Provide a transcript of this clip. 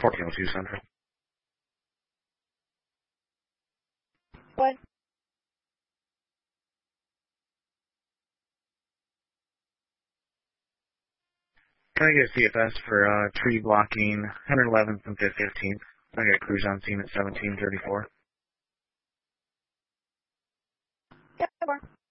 1402 Central. What? Can I get a CFS for tree blocking 111th and 15th? I got crews on scene at 1734. Yeah, more.